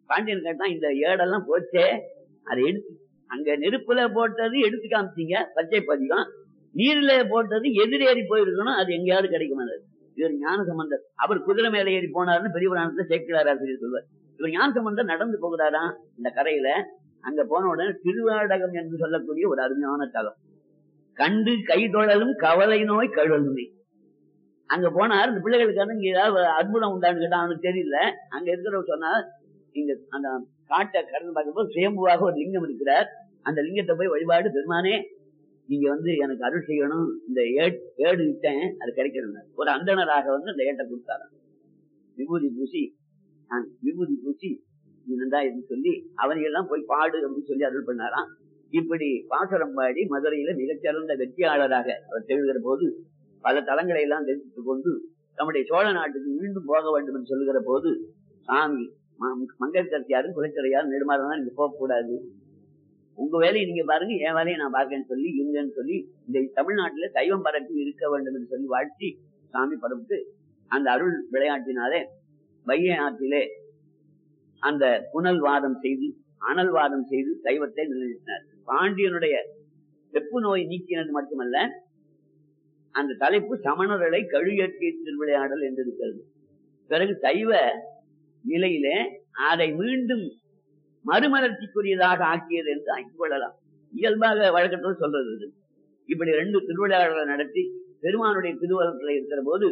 பாண்டியன் கேட்டான், இந்த ஏடெல்லாம் போச்சே அதை எடுத்து அங்க நெருப்புல போட்டது எடுத்து காமிச்சீங்க பச்சை பதிகம், நீர்ல போட்டது எதிரேறி போயிருக்கணும், அது எங்கேயாவது கிடைக்குமா? இவர் ஞான சம்பந்தர், அவர் குதிரை மேல ஏறி போனாருன்னு பெரிய புராணத்துல சேர்க்கிறார் ஆசிரியர் சொல்வார். இவர் ஞான சம்பந்தர் நடந்து போகிறாராம் இந்த கரையில. அங்க போன உடனே திருவாடகம் என்று சொல்லக்கூடிய ஒரு அருமையான தலம், கண்டு கைதொழலும் கவலை நோய் கழுவுமே. அங்க போனார். இந்த பிள்ளைகளுக்கு இங்க ஏதாவது அற்புதம் உண்டான்னு கேட்டா அவனுக்கு தெரியல. அங்க இருக்கிறவர் சொன்னார், இங்க அந்த காட்டை கடந்து பார்க்கும்போது சுயம்புவாக ஒரு லிங்கம் இருக்கிறார், அந்த லிங்கத்தை போய் வழிபாடு, பெருமானே நீங்க எனக்கு அருள் செய்யணும், இந்த ஏடு விட்டேன் அது கிடைக்கிறது. ஒரு அந்தணராக அந்த ஏட்டை கொடுத்தாராம். விபூதி பூசி விபூதி பூசி நன்றா என்று சொல்லி அவனையெல்லாம் போய் பாடு அப்படின்னு சொல்லி அருள் பண்ணாராம். இப்படி பாசுரம் பாடி மதுரையில மிகச்சிறந்த வெற்றியாளராக அவர் திகழ்கிற போது பல தலங்களை எல்லாம் தெரிவித்துக் கொண்டு நம்முடைய சோழ நாட்டுக்கு மீண்டும் போக வேண்டும் என்று சொல்லுகிற போது, சாமி மங்கையர்க்கரசியாரும் குலச்சிறையாரும் நெடுமாறதான் நீங்க போகக்கூடாது, உங்க வேலையை நீங்க பாருங்க, என் வேலையை நான் பார்க்கன்னு சொல்லி இருங்கன்னு சொல்லி இந்த தமிழ்நாட்டில சைவம் பரப்பி இருக்க வேண்டும் என்று சொல்லி வாழ்த்தி சாமி பரப்பிட்டு அந்த அருள் விளையாட்டினாலே வைகை ஆற்றிலே அந்த புனல் வாதம் செய்து அனல் வாதம் செய்து சைவத்தை நிலைநிறுத்தினார். பாண்டியனுடைய வெப்பு நோய் நீக்கினது மட்டுமல்ல, அந்த தலைப்பு சமணர்களை கழுயற்கை திருவிளையாடல் என்று இருக்கிறது. பிறகு சைவ நிலையிலே அதை மீண்டும் மறுமலர்ச்சிக்குரியதாக ஆக்கியது என்று ஆக்கிக் கொள்ளலாம். இயல்பாக வழக்கத்தில் சொல்றது. இப்படி 2 திருவிளையாடல்களை நடத்தி பெருமானுடைய திருவள்ளத்தில் இருக்கிற போது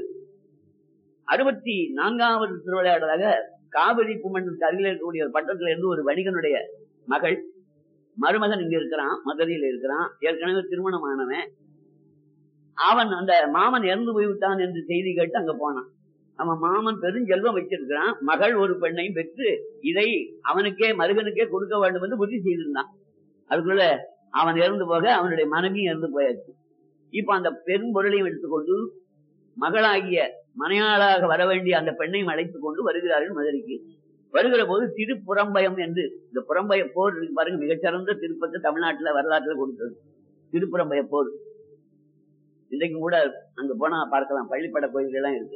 64வது திருவிளையாடலாக காவிரி பூமண்டலத்துக்கு அருகில் இருக்கக்கூடிய ஒரு பட்டத்துல இருந்து ஒரு வணிகனுடைய மகள் மருமகன் இங்க இருக்கிறான், மதுரையில இருக்கிறான், ஏற்கனவே திருமணமானவன். அவன் அந்த மாமன் இறந்து போய்விட்டான் என்று செய்தி கேட்டு அங்க போனான். அவன் மாமன் பெருஞ்செல்வம் வச்சிருக்கிறான், மகள் ஒரு பெண்ணையும் பெற்று இதை அவனுக்கே மருகனுக்கே கொடுக்க வேண்டும் என்று புத்தி செய்திருந்தான். அதுக்குள்ள அவன் இறந்து போக அவனுடைய மனைவியும் இறந்து போயாச்சு. இப்ப அந்த பெரும் பொருளையும் எடுத்துக்கொண்டு மகளாகிய மனையாளாக வர வேண்டிய அந்த பெண்ணையும் அழைத்துக் கொண்டு வருகிறார்கள் மதுரைக்கு. வருகிற போது திருப்புறம்பயம் என்று, இந்த புறம்பய போர் பாருங்க, மிகச்சிறந்த திருப்பத்தை தமிழ்நாட்டுல வரலாற்றுல கொடுத்தது திருப்புறம்பய போர். இன்றைக்கும் கூட அங்க போனா பார்க்கலாம், பள்ளிப்பட கோயில்கள் எல்லாம் இருக்கு.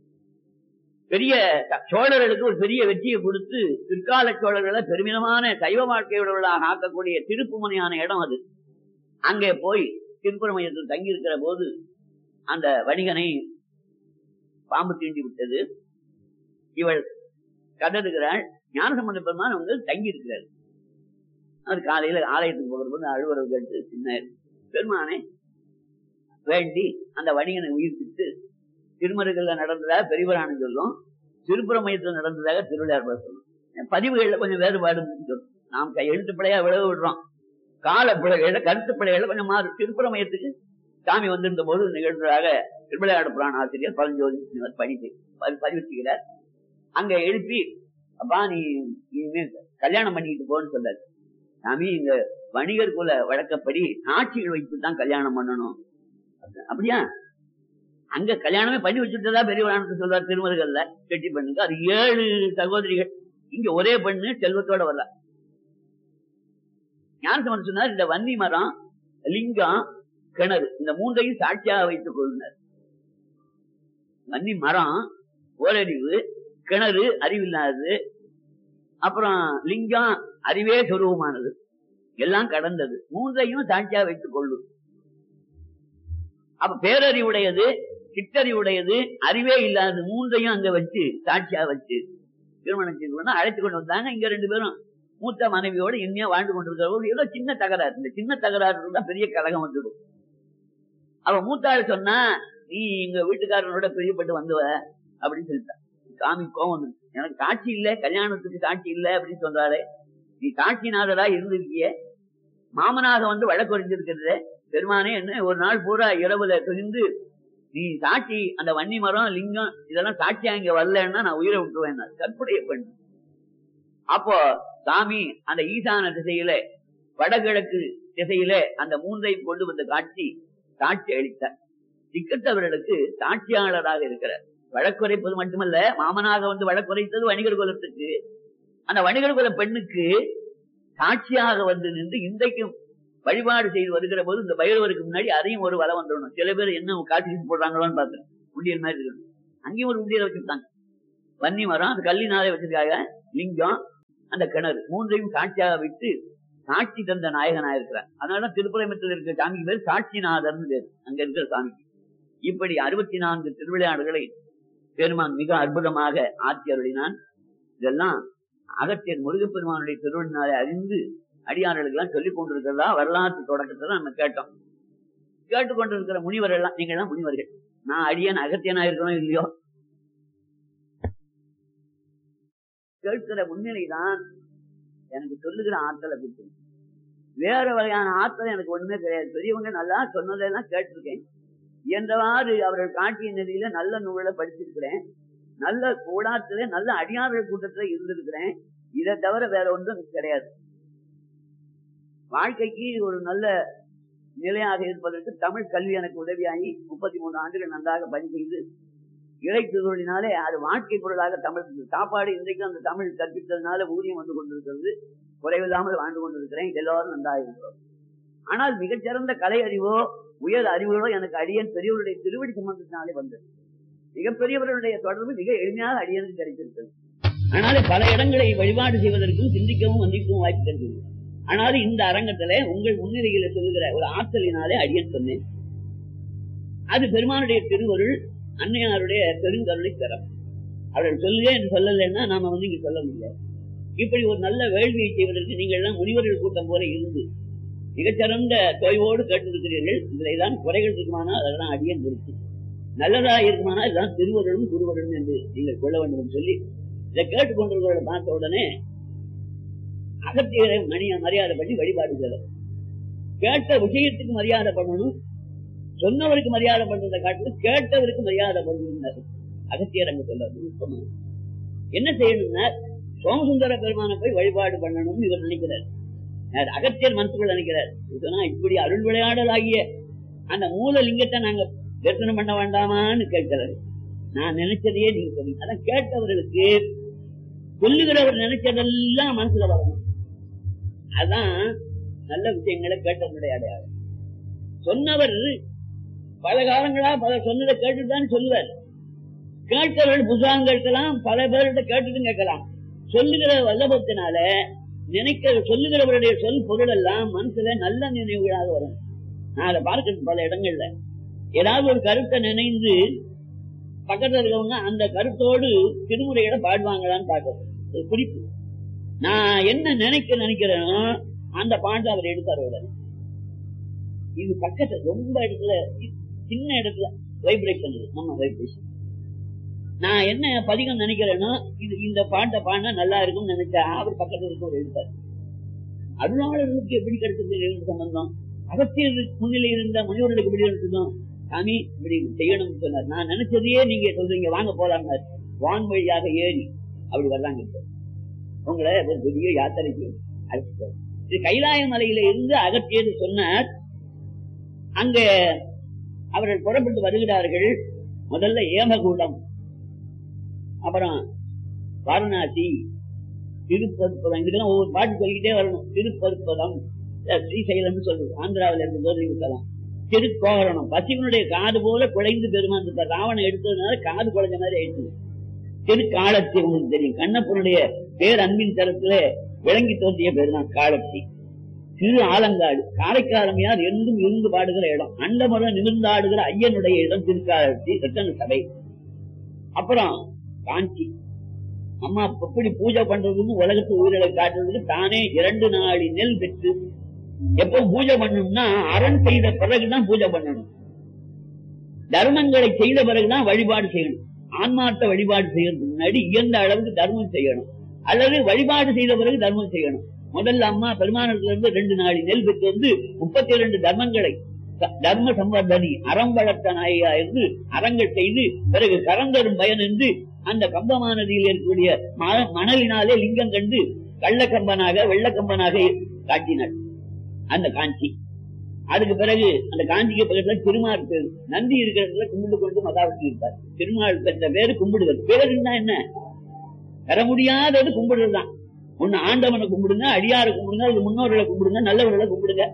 பெரிய சோழர்களுக்கு ஒரு பெரிய வெற்றியை கொடுத்து பிற்கால சோழர்களை பெருமிதமான சைவ வாழ்க்கையுள்ளவர்களாக ஆக்கக்கூடிய திருப்புமனையான இடம் அது. அங்கே போய் திருப்புறமையத்தில் தங்கி இருக்கிற போது அந்த வணிகனை பாம்பு தீண்டி விட்டது. இவள் கதறுகிறாள். ஞானசம்பந்த பெருமான் தங்கி இருக்கிறார். அது காலையில ஆலயத்துக்கு போகிற போது அழுவரவு கேட்டு சின்ன பெருமானை வேண்டி அந்த வணிகனை உயிர்ப்பித்து திருமருகல்ல நடந்ததாக பெரியவரானு சொல்லும், திருப்புறமையத்தில் நடந்ததாக திருவிளையாடல் சொல்லும். பதிவுகள்ல கொஞ்சம் வேறுபாடு சொல்லும். நாம் எழுத்து பிழையா விளைவு விடுறோம், கால பிழைகள கருத்து பிழைகளை கொஞ்சம் மாறு. திருப்புறமையத்துக்கு சாமி வந்திருந்த போது நிகழ்ந்ததாக திருவிளையாடு புராண ஆசிரியர் பழஞ்சோதி பதிவு செய்கிறார். அங்க எழுப்பி, அப்பா நீ கல்யாணம் பண்ணிட்டு போன்னு சொல்லாரு. சாமி இங்க வணிகர் குல வழக்கப்படி சாட்சிகள் வைத்துதான் கல்யாணம் பண்ணணும். அப்படியா? அங்க கல்யாணமே பண்ணி வச்சுட்டதா பெரியவரானு சொல்றார் திருமருகல்ல. கெட்டி பண்ணுங்க, அது 7 சகோதரிகள். இங்க ஒரே பெண்ணு செல்வத்தோட வரல. ஞானசம்பந்தர் சொன்னார், இந்த வன்னி மரம், லிங்கம், கிணறு, இந்த 3ஐயும் சாட்சியாக வைத்துக் கொள்ளுனர். வன்னி மரம் ஓரறிவு, கிணறு அறிவில்லாதது, அப்புறம் லிங்கம் அறிவே சொரூபமானது, எல்லாம் கடந்தது. 3ஐயும் சாட்சியாக வைத்துக் கொள்ளும். அப்ப பேரறிவுடையது, சிற்றறிவுடையது, அறிவே இல்லாதது 3ஐயும் அங்க வச்சு சாட்சியா வச்சு திருமணம் செய்து கொண்டு அழைத்து கொண்டு வந்தாங்க. இங்க 2 பேரும் மூத்த மனைவியோடு இனிமையா வாழ்ந்து கொண்டிருக்கிற ஏதோ சின்ன தகராறு. இந்த சின்ன தகராறு இருந்தா பெரிய கலகம் வந்துடும். அவ மூத்தாரு சொன்னா, நீ எங்க வீட்டுக்காரனோட பிரியப்பட்டு வந்துவ அப்படின்னு சொல்லிட்டான். சாமி கோவம், எனக்கு சாட்சி இல்ல, கல்யாணத்துக்கு சாட்சி இல்ல அப்படின்னு சொல்றாரு. நீ சாட்சிநாதரா இருந்திருக்கிய, மாமனாக வழக்குரைஞ்சிருக்கிறது பெருமானே, என்ன ஒரு நாள் பூரா இரவுல துணிந்து நீ சாட்சி, அந்த வன்னி மரம், லிங்கம் இதெல்லாம் சாட்சியா இங்க வரலன்னா நான் உயிரை விட்டுருவேன். கற்புடைய பெண். அப்போ சாமி அந்த ஈசான திசையில, வடகிழக்கு திசையில அந்த 3ஐயும் கொண்டு வந்த காட்சி சாட்சி அளித்தார். திக்கத்தவர்களுக்கு சாட்சியாளராக இருக்கிறார். வழக்குரைப்பது மட்டுமல்ல, மாமனாக வழக்குரைத்தது வணிகர் குலத்துக்கு. அந்த வணிகர் குல பெண்ணுக்கு சாட்சியாக நின்று இன்றைக்கும் வழிபாடு செய்து வருகிற போது இந்த பைரவருக்கு முன்னாடி அதையும் ஒரு வலை வந்துடணும். சில பேர் என்ன காட்சி போடுறாங்களோன்னு பாக்குறேன். உண்டியல் மாதிரி இருக்கணும். அங்கேயும் ஒரு உண்டியலை வச்சிருக்காங்க. வன்னி மரம், அது கல்லினாலே வச்சிருக்காங்க. லிங்கம், அந்த கிணறு மூன்றையும் சாட்சியாக விட்டு சாட்சி தந்த நாயகனாக இருக்கிறார். அதனால திருப்பரமத்தில் இருக்கிற சாமிக்கு பேர் சாட்சிநாதர்னு பேர் அங்க இருக்கிற சாமிக்கு. இப்படி 64 திருவிளையாடுகளை பெருமான் மிக அற்புதமாக ஆட்சி அருளினான். இதெல்லாம் அகத்தியர் முருகப்பெருமானுடைய திருவள்ளினாலே அறிந்து அடியார்களுக்கு எல்லாம் சொல்லிக் கொண்டிருக்கிறதா வரலாற்று தொடக்கத்தை நம்ம கேட்டோம். கேட்டுக்கொண்டிருக்கிற முனிவர் எல்லாம் நீங்க எல்லாம் முனிவர்கள். நான் அடியன் அகத்தியனா இருக்கணும் இல்லையோ, கேட்கிற முன்னிலைதான் எனக்கு சொல்லுகிற ஆற்றலை கொடுத்து. வேற வகையான ஆற்றல் எனக்கு ஒண்ணுமே கிடையாது. பெரியவங்க நல்லா சொன்னதெல்லாம் கேட்டிருக்கேன். என்றவாறு அவர்கள் காட்டிய நிலையில நல்ல நூலை படிச்சிருக்கிறேன். நல்ல கூடாத்துல நல்ல அடியார்கள் கூட்டத்துல இருந்திருக்கிறேன். இதை தவிர வேற ஒன்றும் கிடையாது. வாழ்க்கைக்கு ஒரு நல்ல நிலையாக இருப்பதற்கு தமிழ் கல்வி எனக்கு உதவியாகி 33 ஆண்டுகள் நன்றாக பணி செய்து இறைத்திருவினாலே அது வாழ்க்கை பொருளாக தமிழ் சாப்பாடு இன்றைக்கு அந்த தமிழ் கற்பித்ததுனால ஊதியம் வந்து கொண்டிருக்கிறது. குறைவில்லாமல் வாழ்ந்து கொண்டிருக்கிறேன். எல்லாரும் நன்றாக இருக்கிறோம். ஆனால் மிகச்சிறந்த கலை அறிவோ உயர் அறிவுகளோ எனக்கு அடியன் பெரியவருடைய திருவடி சம்பந்தத்தினாலே வந்தது. மிகப்பெரியவர்களுடைய தொடர்பு மிக எளிமையாக அடியனுக்கு கிடைத்திருக்கிறது. ஆனாலும் பல இடங்களை வழிபாடு செய்வதற்கும் சிந்திக்கவும் வந்திக்கவும் வாய்ப்பு கிடைக்கிறது. ஆனாலும் இந்த அரங்கத்துல உங்கள் முன்னிலையில சொல்லுகிற ஒரு ஆற்றலினாலே அடியன் சொன்னேன். அது பெருமானுடைய திருவருள், அன்னையாருடைய பெருங்கருளை தரம். அவர்கள் சொல்லுங்க என்று சொல்லலைன்னா நாம இங்க சொல்ல முடியாது. இப்படி ஒரு நல்ல வேள்வியை செய்வதற்கு நீங்கள் எல்லாம் முனிவர்கள் கூட்டம் போல இருந்து மிகச்சிறந்த தொய்வோடு கேட்டிருக்கிறீர்கள். இதுலதான் குறைகள் இருக்குமானால் அதெல்லாம் அடியன் பொறுத்து, நல்லதா இருக்குமானால் இதுதான் திருவருளும் குருவருளும் என்று நீங்கள் கொள்ள வேண்டும் சொல்லி இதை கேட்டுக்கொண்டிருக்கிறத பார்த்த உடனே அகத்தியரை மரியாதை பண்ணி வழிபாடு செய்யணும். கேட்ட விஷயத்துக்கு மரியாதை பண்ணணும். சொன்னவருக்கு மரியாதை பண்றதை காட்டிலும் கேட்டவருக்கு மரியாதை பண்ணணும். அகத்தியர் அங்க சொல்ல என்ன செய்யணும்னா சோமசுந்தர பெருமானை போய் வழிபாடு பண்ணணும்னு இவர் நினைக்கிறார். அகத்தியர் மனசுக்குள்ள நினைக்கிறார். சொன்னா இப்படி அருள் விளையாடல் ஆகிய அந்த மூல லிங்கத்தை நாங்க தரிசனம் பண்ண வேண்டாமான்னு கேட்கிறாரு. நான் நினைச்சதையே நீங்க சொல்லுங்க. அதான் கேட்டவர்களுக்கு சொல்லுகிறவர் நினைச்சதெல்லாம் மனசுல வரணும். அதான் நல்ல விஷயங்களை கேட்டவருடைய அடையாளம். சொன்னவர் பல காலங்களா பல சொன்னதை கேட்டுதான் சொல்லுவார். கேட்டவர்கள் புத்தகம் கேட்கலாம், பல பேர்கிட்ட கேட்டுட்டும் கேட்கலாம். சொல்லுகிற வல்லபத்தினால சொல்லுகிறவருடைய சொல் பொருள் எல்லாம் மனசுல நல்ல நினைவுகளாக வரும். நான் அதை பார்க்க பல இடங்கள்ல ஏதாவது ஒரு கருத்தை நினைந்து பக்கத்துல இருக்கவங்க அந்த கருத்தோடு திருமுறைகளை பாடுவாங்களான்னு பார்க்கணும். ஒரு குறிப்பு. நான் என்ன நினைக்கிறேனோ அந்த பாட்டு அவர் எடுத்தார். இது பக்கத்துல ரொம்ப இடத்துல சின்ன இடத்துல வைப்ரேஷன் நம்ம வைப்ரேஷன். நான் என்ன பதிகம் நினைக்கிறேனோ இந்த பாட்டை பாடினா நல்லா இருக்கும்னு நினைச்சா அவர் பக்கத்துல இருக்க ஒரு எழுத்தார். அருளாளர்களுக்கு எப்படி கிடைச்சது சம்பந்தம்? அகத்தியர் முன்னிலை இருந்த முனிவர்களுக்கு எப்படி எடுத்ததும் சாமி இப்படி செய்யணும்னு சொன்னார். நான் நினைச்சதையே நீங்க சொல்றீங்க, வாங்க போலாம். வான்வழியாக ஏறி அப்படி வர்றாங்க. இப்போ உங்களை ஒரு பெரிய யாத்திரைக்கு அழைச்சிட்டு கைலாய மலையில இருந்து அகத்தியர் சொன்னார். அங்க அவர்கள் புறப்பட்டு வருகிறார்கள். முதல்ல ஏமகூடம், அப்புறம் வாரணாசி, திருப்பருப்பதம். இதுக்கெல்லாம் ஒவ்வொரு பாட்டு சொல்லிக்கிட்டே வரணும். திருப்பருப்பதம், ஸ்ரீசைலம் சொல்றது ஆந்திராவில இருந்து இருக்கலாம். திருக்கோகரணம், பசிவனுடைய காது போல குழைந்து பெருமான் இருப்பார். ராவணன் எடுத்ததுனால காது குழைஞ்ச மாதிரி ஆயிடுச்சு. திருக்காலத்தி உங்களுக்கு தெரியும், கண்ணப்பனுடைய பேர் அன்பின் தரத்துல விளங்கி தோன்றிய பேர் தான் காலத்தி. திரு ஆலங்காடு, காரைக்காலமையார் என்றும் இருந்து பாடுகிற இடம். அண்டமரம் நிமிர்ந்தாடுகிற ஐயனுடைய இடம் திருக்காலத்தி ரத்தன சபை. அப்புறம் காஞ்சி, அம்மா எப்படி பூஜை பண்றதுன்னு உலகத்து உயிரிழை காட்டுறதுக்கு தானே 2 நாளி நெல் பெற்று எப்ப பூஜை பண்ணணும்னா அரண் செய்த பிறகுதான் பூஜை பண்ணணும். தர்மங்களை செய்த பிறகுதான் வழிபாடு செய்யணும். ஆன்மார்த்த வழிபாடு செய்யறதுக்கு முன்னாடி இயந்த அளவுக்கு தர்மம் செய்யணும், அல்லது வழிபாடு செய்த பிறகு தர்மம் செய்யணும். முதல்ல அம்மா பெருமானத்துல இருந்து 2 நாளி நெல் பெற்று வந்து 32 தர்மங்களை தர்ம சம்பர்தனி அறம் வளர்த்த நாயா என்று அறங்கள் செய்து பிறகு கரந்தரும் பயன் என்று அந்த கம்பமானதியில் இருக்கக்கூடிய மணலினாலே லிங்கம் கண்டு கள்ளக்கம்பனாக வெள்ளக்கம்பனாக காட்டினார் அந்த காஞ்சி. அதுக்கு பிறகு அந்த காஞ்சிக்கு பக்கத்துல திருமால் பேரு நந்தி இருக்கிறதுல கும்பிட்டு கொண்டு மகாவிட்டு இருப்பார். திருமால் பெற்ற பேரு கும்பிடுவது. பேருன்னா என்ன? பெற முடியாதது கும்பிடுறதுதான். ஒண்ணு ஆண்டவனை கும்பிடுங்க, அடியாரை கும்பிடுங்க, அது முன்னோர்களை கும்பிடுங்க, நல்லவர்களை கும்பிடுங்க.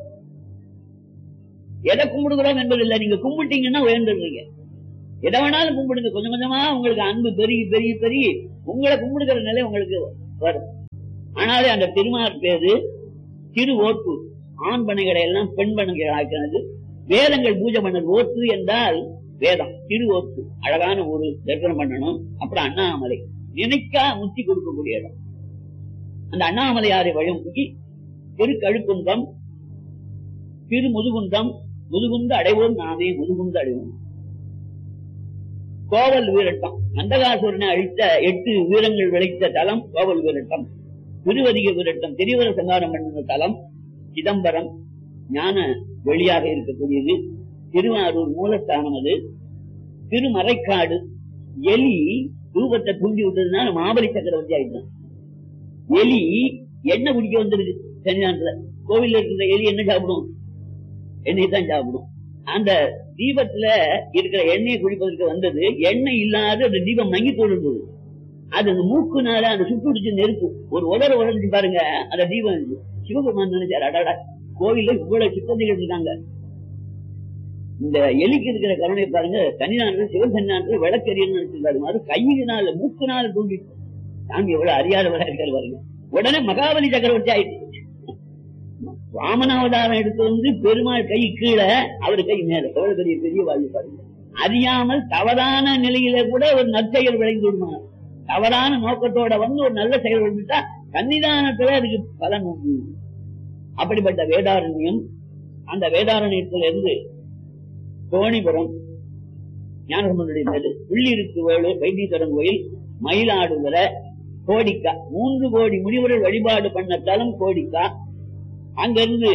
எதை கும்பிடுகிறோம் என்பது இல்லை. நீங்க கும்பிட்டீங்கன்னா உயர்ந்துடுறீங்க. எதை வேணாலும் கும்பிடுங்க. கொஞ்சம் கொஞ்சமா உங்களுக்கு அன்பு பெருகி பெருகி பெருகி உங்களை கும்பிடுகிற நிலை உங்களுக்கு வரும். ஆனாலே அந்த திருமார் பேரு திரு ஓட்டு. ஆண் பனைகளை எல்லாம் பெண் பனைகள் ஆக்கிறது. வேதங்கள் பூஜை பண்ணது. ஓட்டு என்றால் வேதம். திரு ஓட்டு அழகான ஒரு தரிசனம் பண்ணணும். அப்புறம் அண்ணாமலை நினைக்கா முத்தி கொடுக்கக்கூடிய இடம். அந்த அண்ணாமலையாரை வழிமுகி திரு கழுக்குன்றம், திரு முதுகுன்றம், முதுகுந்து அடைவோம் நாமே முதுகுந்து அடைவோம். கோவல் வீரட்டம், அந்தகாசுரனை அழித்த 8 வீரங்கள் விளைத்த தலம் கோவல் வீரட்டம். திருவதிக வீரட்டம், திரிவர சங்காரம் பண்ணுற தலம் சிதம்பரம், ஞான வெளியாக இருக்கக்கூடியது. திருவாரூர் மூலஸ்தானம் அது. திருமறைக்காடு, எலி ரூபத்தை தூண்டி விட்டதுனால மாபலி சக்கரவர்த்தி ஆயிட்டான். எலி எண்ணெய் குடிக்க வந்துருக்கு சன்னிதானத்துல. கோவில்ல இருக்கிற எலி என்ன சாப்பிடும்? எண்ணெய் தான் சாப்பிடும். அந்த தீபத்துல இருக்கிற எண்ணெயை குடிப்பதற்கு வந்தது. எண்ணெய் இல்லாத அந்த தீபம் மங்கி தோன்றது. அது அந்த மூக்குனால அந்த சுட்டு பிடிச்சு நெருப்பு ஒரு உலர்ந்து பாருங்க. அந்த தீபம் சிவபெருமான் நினைச்சாரு, அடாடா கோவில்ல இவ்வளவு சிப்பந்திகள் இருக்காங்க, இந்த எலிக்கு இருக்கிற கருணை பாருங்க. சன்னிதானத்துல சிவ சன்னிதானத்துல விளக்கரியன்னு நினைச்சிருக்காரு. அது கையினால மூக்குனால தூண்டி சாமி எவ்வளவு அறியாதவரா இருக்காரு பாருங்க. உடனே மகாபலி சக்கரவர்த்தி ஆயிடுச்சு. வாமனாவதாரம் எடுத்து வந்து பெருமாள் கை கீழே, அவர் கை மேல. எவ்வளவு பெரிய பெரிய வாழ்வு பாருங்க. அறியாமல் தவறான நிலையில கூட ஒரு நற்செயல் விளைந்து விடுமாறு. தவறான நோக்கத்தோட வந்து ஒரு நல்ல செயல் விழுந்துட்டா சன்னிதானத்துல அதுக்கு பலன் உண்டு. அப்படிப்பட்ட வேதாரண்யம். அந்த வேதாரண்யத்துல இருந்து தோணிபுரம், ஞானசம்பந்தருடைய மேடு, உள்ளிருக்கு வேலூர், வைத்தீஸ்வரன் கோயில், மயிலாடுதுறை, கோடிக்கா. 3 கோடி முனிவர்கள் வழிபாடு பண்ண தலம் கோடிக்கா. அங்கிருந்து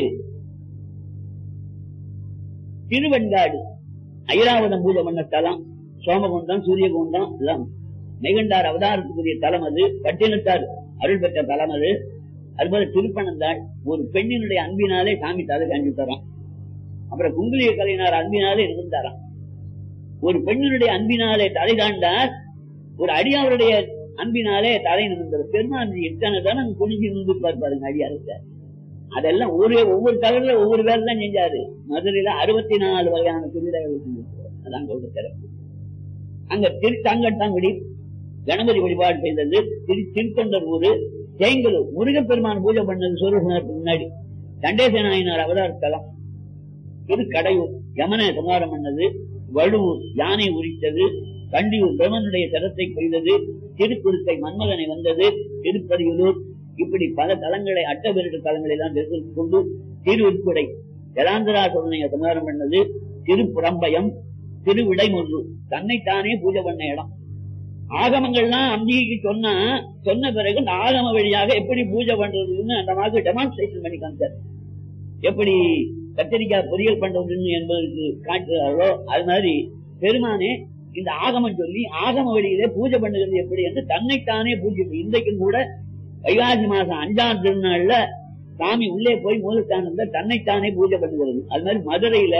திருவெண்காடு, ஐராவதம் பூஜை பண்ண தலம். சோமகுண்டம், சூரியகுண்டம் எல்லாம் மெய்கண்டார் அவதாரத்துக்குரிய தலம் அது. பட்டினத்தார் அருள் பெற்ற தலம் அது. அதுபோல திருப்பனந்தாள், ஒரு பெண்ணினுடைய அன்பினாலே சாமி தலை காண்பி தரான். அப்புறம் குங்குலிய கலைஞர் அன்பினாலே இருந்தாராம். ஒரு பெண்ணினுடைய அன்பினாலே தலை தாண்டார், ஒரு அடியாருடைய அன்பினாலே தலை நின்றது. பெருமான் எத்தனை தானே குனிஞ்சு நின்று பார்ப்பாருங்க அடியாருக்கு. அதெல்லாம் ஒவ்வொரு தகவல ஒவ்வொரு வேலை தான் செஞ்சாரு. மதுரையில 64 வகையான திருவிழாக்கள் செஞ்சிருக்காரு. அதான் சொல்ற சிறப்பு. அங்க திருத்தாங்கட்டாங்குடி கணபதி வழிபாடு செய்தது. திருத்தொண்டர் ஊரு, தேங்கலூர் முருகப்பெருமான் பூஜை பண்ணது சூரியசனத்துக்கு முன்னாடி. சண்டேச நாயனார் அவதாரத்தலம். திருக்கடையூர் யமனை சங்காரம் பண்ணது. வழுவூர் யானை உரித்தது. கண்டியூர் பிரம்மனுடைய சரத்தை கொய்தது. திருக்குறுத்தை மன்மதனை வந்தது. திருப்பதியூர். இப்படி பல தலங்களை, அட்டபெருட்டு தலங்களை எல்லாம் தெரிந்து கொண்டு திருவிற்குடை ஜலாந்தரா சோதனையை சங்காரம் பண்ணது. திருப்புறம்பயம், திருவிடைமுரு தன்னைத்தானே பூஜை பண்ண இடம். ஆகமங்கள்லாம் அம்பிகைக்கு சொன்ன பிறகு இந்த ஆகம வழியாக எப்படி பூஜை பண்றதுன்னு அந்த மாதிரி டெமான்ஸ்ட்ரேஷன் பண்ணி காமிச்சார். எப்படி கத்திரிக்காய் பொரியல் பண்றதுன்னு என்பதற்கு காட்டுறாரோ அது மாதிரி பெருமானே இந்த ஆகமம் சொல்லி ஆகம வழியிலே பூஜை பண்ணுறது எப்படி என்று தன்னைத்தானே பூஜை. இன்றைக்கும் கூட வைகாசி மாசம் 5ஆம் திருநாள்ல சாமி உள்ளே போய் மூலஸ்தானத்துல தன்னைத்தானே பூஜை பண்ணுகிறது. அது மாதிரி மதுரையில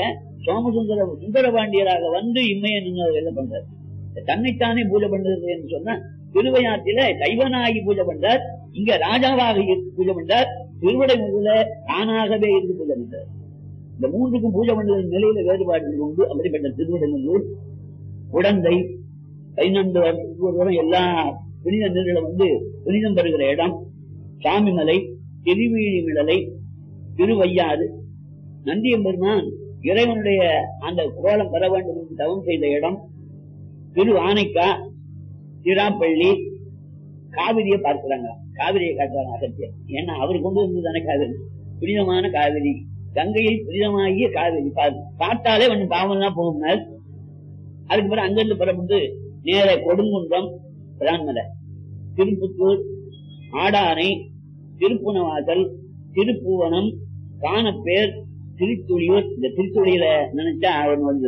சுந்தரபாண்டியராக வந்து இம்மையை நீங்க என்ன பண்றாரு, தன்னைத்தானே பூஜை பண்றது என்று சொன்னா திருவையாற்றில கைவனாகி பூஜை பண்றார். இங்க ராஜாவாக பூஜை பண்றார். திருவிடை முதல தானாகவே இருந்து பூஜை பண்றார். இந்த 3க்கும் பூஜை பண்றது நிலையில வேறுபாடு உண்டு. அப்படிப்பட்ட திருவிடைமல்லூர், உடந்தை, 15 வருஷத்துக்கு எல்லா புனித நீர்களை வந்து புனிதம் பெறுகிற இடம். சாமிமலை, திருவீழிமிழலை, திருவையாறு, நந்தியம்பெருமான் இறைவனுடைய அந்த கோலம் பெற வேண்டும் என்று தவம் செய்த இடம். திரு ஆனைக்கா, திராப்பள்ளி, காவிரியை பார்க்கிறாங்க. காவிரியை காட்டுறாங்க அகத்தியர். ஏன்னா அவர் கொண்டு வந்ததானே காவிரி, புனிதமான காவிரி, கங்கையை புனிதமாகிய காவிரி. பார்த்தாலே ஒண்ணு பாவம் தான் போகும்னார். அதுக்கு பிறகு அங்கிருந்து புறப்பட்டு நேர கொடுங்குன்றம், பிரான்மலை, திருப்புத்தூர், ஆடானை, திருப்புணவாசல், திருப்புவனம், காணப்பேர், திருத்துளியூர். இந்த திருத்துளியில நினைச்சா அவன் வந்து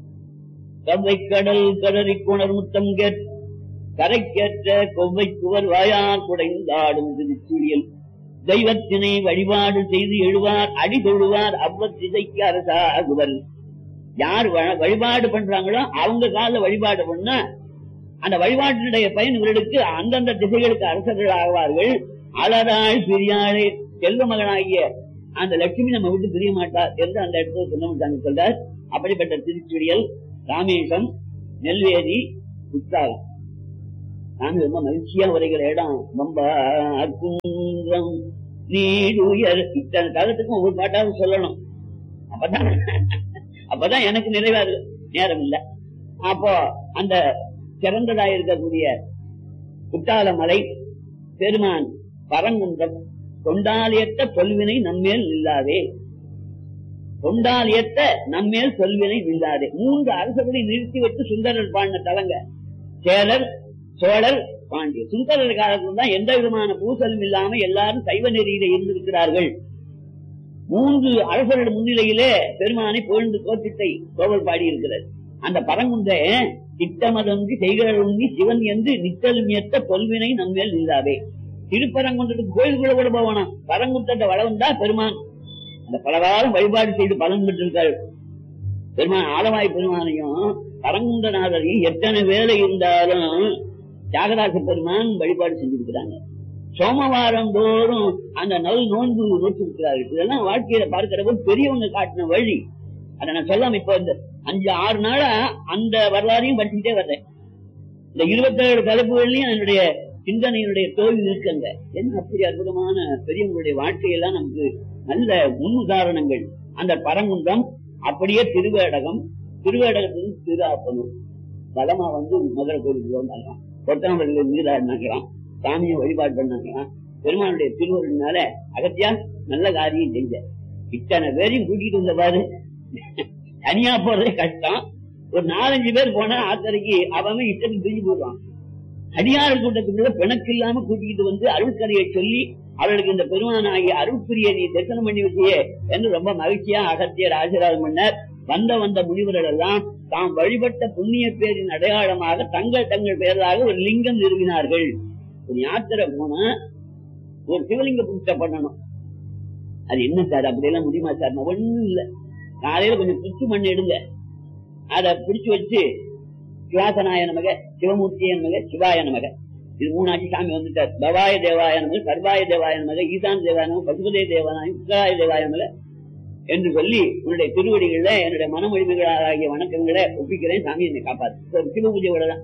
கவ்வை கடல் கடறி குணர் முத்தம் கரைக்கேற்ற கொவ்வை குவர் வாயார் குடைந்தாடும் திருத்துளியல் தெய்வத்தினை வழிபாடு செய்து எழுவார் அடி தொழுவார் அவ்வத்திசைக்கு அரசாகுவர். யார் வழிபாடு பண்றாங்களோ அவங்க கால வழிபாடு பண்ணா அந்த வழிபாட்டினுடைய பயன் இவர்களுக்கு அந்தந்த திசைகளுக்கு அரசர்கள் ஆவார்கள். அலராள் பிரியாளே செல்வ மகனாகிய அந்த லட்சுமி நம்ம விட்டு பிரிய மாட்டார் என்று அந்த இடத்துல சொன்ன சொல்றார். அப்படிப்பட்ட திருச்சுடியல், ராமேசம், நெல்வேலி, குற்றாலம். நாங்க ரொம்ப மகிழ்ச்சியா வருகிற இடம். ரொம்ப நீடுயர். இத்தனை தகத்துக்கும் ஒவ்வொரு பாட்டாவது சொல்லணும். அப்பதான் எனக்கு நிறைவாது, நேரம் இல்லை. அப்போ அந்த சிறந்ததா இருக்கக்கூடிய குற்றாலமலை பெருமான் பரங்குன்றம் தொண்டாலியத்த சொல்வினை நம்மேல் இல்லாதே, தொண்டாலியத்த நம்மேல் சொல்வினை இல்லாதே. 3 அரசர்களை நிறுத்தி வைத்து சுந்தரர் பாடின தலங்க சேரர், சோழர், பாண்டியர். சுந்தரர் காலத்துல தான் எந்த விதமான பூசலும் இல்லாம எல்லாரும் சைவ நெறியில இருந்திருக்கிறார்கள். 3 அரசர்கள் முன்னிலையிலே பெருமானை புகழ்ந்து கோத்திட்டை கோவல் பாடி இருக்கிறார். அந்த பரங்குன்ற திட்டமதொன்றி செய்கிறொன்றி சிவன் என்று நித்தலும் ஏத்த பொல்வினை நம்மேல் இல்லாதே. திருப்பரங்குன்றத்துக்கு கோயிலுக்குள்ள கூட போவானா, பரங்குன்றத்தை வளவந்தா பெருமான் அந்த பலவாரம் வழிபாடு செய்து பலன் பெற்றிருக்காரு. பெருமான் ஆலவாய் பெருமானையும் பரங்குன்றநாதரையும் எத்தனை வேலை இருந்தாலும் தியாகராச பெருமான் வழிபாடு செஞ்சிருக்கிறாங்க. சோமவாரம் தோறும் அந்த நோன்பு நோக்கிருக்கிறார்கள். இதெல்லாம் வாழ்க்கையில பார்க்கிற போது பெரியவங்க காட்டின வழி. அதை நான் சொல்லாம இப்ப இந்த 5-6 நாளா அந்த வரலாறையும் படிச்சுட்டே வர்றேன். இந்த 27 தலைப்புகள்லயும் என்னுடைய சிந்தனையினுடைய தோல்வி இருக்குங்க. என்ன அப்படி அற்புதமான பெரியவங்களுடைய வாழ்க்கையெல்லாம் நமக்கு நல்ல முன் உதாரணங்கள். அந்த பரங்குன்றம் அப்படியே திருவேடகம், திருவேடகத்திலிருந்து திருஆப்பனூர் பலமா மதுரை கோயிலுக்கு வந்தாங்களாம். கொட்டாம்பள்ளியில நீராடினாங்களாம், சாமியை வழிபாடு பண்ணாங்களாம். பெருமானுடைய திருவருளினால அகத்தியா நல்ல காரியம் செஞ்ச. இத்தனை பேரையும் கூட்டிட்டு வந்த பாரு, தனியா போறதே கஷ்டம். ஒரு 4-5 பேர் போனா ஆத்தரைக்கு அவன் இஷ்டத்துக்கு பிரிஞ்சு போடுவான். அடியார் கூட்டத்துக்குள்ள பிணக்கு இல்லாம கூட்டிட்டு அருள்கதையை சொல்லி அவர்களுக்கு இந்த பெருமானாகிய அருள்பிரிய நீ தரிசனம் பண்ணி வச்சியே என்று ரொம்ப மகிழ்ச்சியா அகத்தியர் ஆசீர்வாதம் பண்ணார். வந்த முனிவர்கள் எல்லாம் தாம் வழிபட்ட புண்ணிய பேரின் அடையாளமாக தங்கள் பெயராக ஒரு லிங்கம் நிறுவினார்கள். ஒரு யாத்திரை போனா ஒரு சிவலிங்க பூஜை பண்ணணும். அது என்ன சார் அப்படியெல்லாம் முடியுமா சார்? ஒண்ணும் இல்ல, காலையில கொஞ்சம் புச்சு மண் எடுங்க, அதை பிடிச்சு வச்சு சிவாசனாய நமக, சிவமூர்த்திய நமக, சிவாய நமக, இது 3 ஆட்சி சாமி வந்துட்டார். பவாய தேவாய நமக, சர்வாய தேவாய நமக, ஈசான் தேவாய நமக, பசுபதே தேவாயம், உத்தராய தேவாய நமக என்று சொல்லி உன்னுடைய திருவடிகள்ல என்னுடைய மனமொழிமைகளாகிய வணக்கங்களை ஒப்பிக்கிறேன், சாமி என்னை காப்பாத்து. சிவ பூஜையோடதான்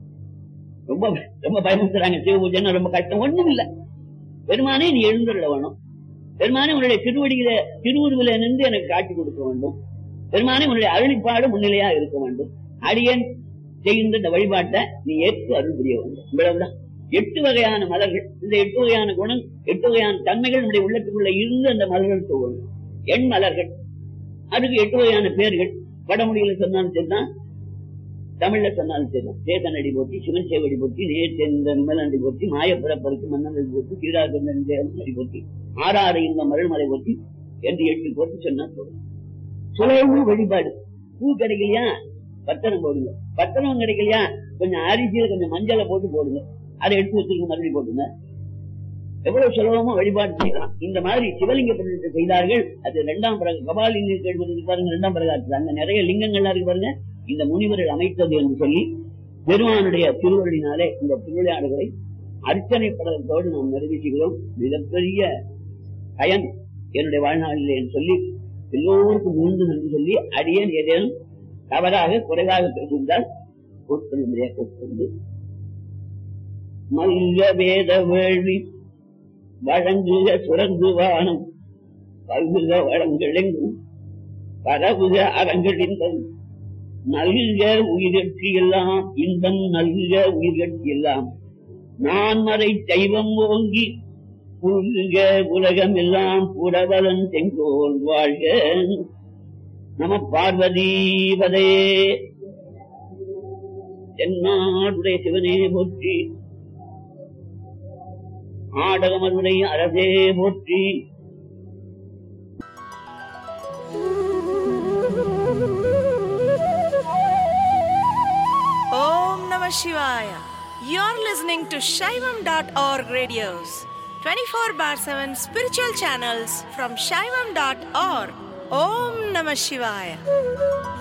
ரொம்ப ரொம்ப பயமுறுத்துறாங்க. சிவ பூஜைன்னு ரொம்ப கஷ்டம். ஒண்ணும் இல்ல, பெருமானே நீ எழுந்துள்ள வேணும். பெருமானே உன்னுடைய திருவுருவில நின்று எனக்கு காட்சி கொடுக்க வேண்டும். பெருமானே உன்னுடைய அருளிப்பாடு முன்னிலையா இருக்க வேண்டும். அடியன் செய்கின்ற இந்த வழிபாட்டை நீ ஏற்று அருள் புரிய வேண்டும். இவ்வளவுதான். 8 வகையான மலர்கள், இந்த 8 வகையான குணம், 8 வகையான தன்மைகள் நம்முடைய உள்ளத்துக்குள்ள இருந்து அந்த மலர்கள் தோணும். எண் மலர்கள், அதுக்கு 8 வகையான பேர்கள். வடமொழியில சொன்னாலும் சரிதான், தமிழ்ல சொன்னாலும் சரிதான். சேதனடி போட்டி, சிவன் சேவடி போட்டி, நேர்ந்தடி போட்டி, மாயப்புறப்பருக்கு மன்னடி போட்டி, கீழாடி போட்டி, 6 இந்த மருள்மலை போட்டி என்று 8 போட்டி சொன்னா போதும். சுலபமும் வழிபாடு. பூ கிடைக்கலையா பத்திரம் போடுங்க, பத்திரம் கிடைக்கலையா கொஞ்சம் அரிசியில கொஞ்சம் மஞ்சளை போட்டு போடுங்க, அதை எடுத்து வச்சுருங்க, மறுபடியும் போடுங்க. எவ்வளவு சுலபமா வழிபாடு செய்யலாம். இந்த மாதிரி சிவலிங்க பிரதிஷ்டை செய்தார்கள். அது 2ஆம் பிறகு கபாலிங்க பாருங்க, 2ஆம் பிறகு அங்க நிறைய லிங்கங்கள்லாம் இருக்கு பாருங்க. இந்த முனிவர்கள் அமைத்தது என்று சொல்லி பெருமானுடைய திருவருளினாலே இந்த திருவிளையாடுகளை அர்ச்சனை படத்தோடு நாம் நிறைவேற்றுகிறோம். மிகப்பெரிய பயன் என்னுடைய வாழ்நாளில் என்று சொல்லி எல்லோருக்கும் மீண்டும் என்று சொல்லி அடியேன் ஏதேனும் தவறாக குறைவாக பேசியிருந்தால் கொண்டு மல்ல வேத வேள்வி வழங்குக சுரந்து வானம் பல்குக வளங்களெங்கும் பரவுக அறங்களின் நல்க உயிர்கட்சி எல்லாம் இன்பம் நல்க உயிர்கட்சி எல்லாம் நான் மறை தெய்வம் ஓங்கி புல்க உலகம் எல்லாம் புறவலன் செங்கோல் வாழ்க. நம பார்வதீபதே. தென்னாடுடைய சிவனே போற்றி, ஆடகமருடைய அரசே போற்றி. Om Namah Shivaya. You're listening to Shaivam.org radios, 24/7 spiritual channels from Shaivam.org. Om Namah Shivaya.